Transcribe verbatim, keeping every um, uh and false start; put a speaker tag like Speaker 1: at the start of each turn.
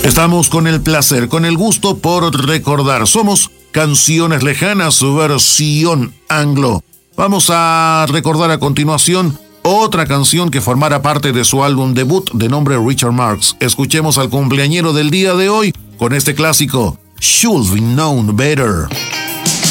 Speaker 1: Estamos con el placer, con el gusto por recordar. Somos Canciones Lejanas, versión anglo. Vamos a recordar a continuación otra canción que formara parte de su álbum debut de nombre Richard Marx. Escuchemos al cumpleañero del día de hoy con este clásico, Should Be Known Better.